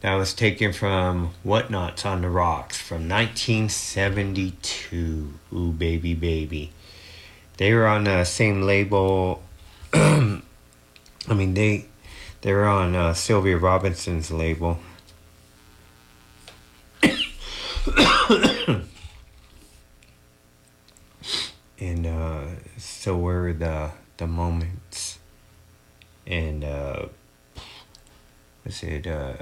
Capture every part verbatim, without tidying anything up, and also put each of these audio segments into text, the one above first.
That was taken from Whatnots on the Rocks from nineteen seventy-two. Ooh, baby, baby. They were on the same label. I mean, they they were on uh, Sylvia Robinson's label. And uh, so were the the Moments. And uh, was it? Uh,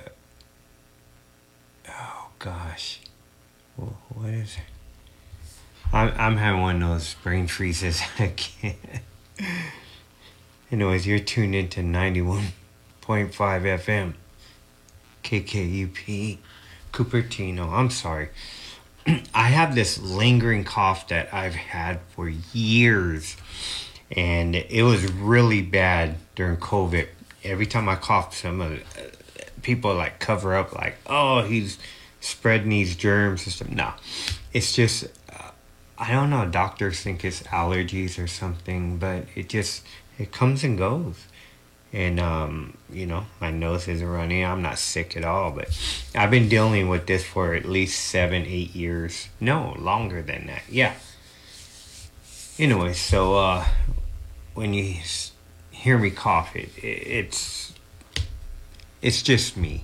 oh gosh, what is it? I'm I'm having one of those brain freezes. I can't. Anyways, you're tuned into ninety-one point five F M, K K U P, Cupertino. I'm sorry. I have this lingering cough that I've had for years, and it was really bad during COVID. Every time I cough, some of the, uh, people like cover up, like, "Oh, he's spreading these germs and stuff." No, it's just uh, I don't know. Doctors think it's allergies or something, but it just it comes and goes. And um, you know, my nose is running. I'm not sick at all, but I've been dealing with this for at least seven, eight years. No, longer than that. Yeah. Anyway, so uh, when you s- hear me cough, it, it it's it's just me.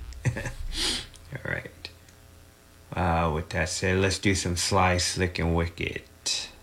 All right. Uh, with that said, let's do some Sly, Slick, and Wicked.